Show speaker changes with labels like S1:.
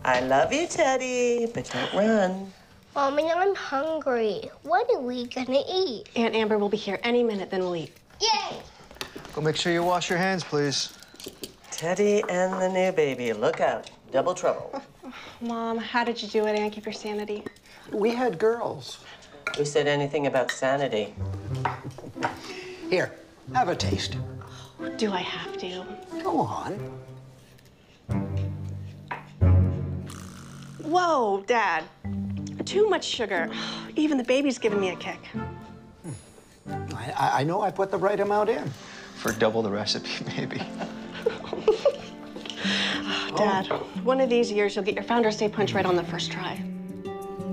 S1: I love you, Teddy, but don't run.
S2: Mommy, I'm hungry. What are we gonna eat?
S3: Aunt Amber will be here any minute, then we'll eat.
S2: Yay!
S4: Go make sure you wash your hands, please.
S1: Teddy and the new baby, look out. Double trouble.
S3: Mom, how did you do it, Aunt? Keep your sanity.
S5: We had girls.
S1: Who said anything about sanity?
S5: Here, have a taste.
S3: Do I have to?
S5: Go on.
S3: Whoa, Dad. Too much sugar. Even the baby's giving me a kick.
S5: I know I put the right amount in.
S4: For double the recipe, maybe.
S3: Dad, one of these years you'll get your Founder's Day punch right on the first try.